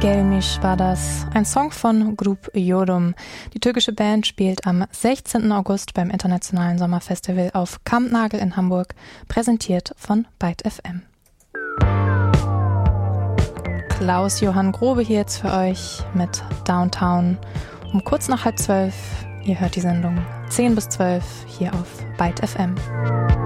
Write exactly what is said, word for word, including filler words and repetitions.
Gelmiş war das, ein Song von Grup Yorum. Die türkische Band spielt am sechzehnten August beim Internationalen Sommerfestival auf Kampnagel in Hamburg, präsentiert von Byte F M. Klaus-Johann Grobe hier jetzt für euch mit Downtown um kurz nach halb zwölf. Ihr hört die Sendung zehn bis zwölf hier auf Byte F M.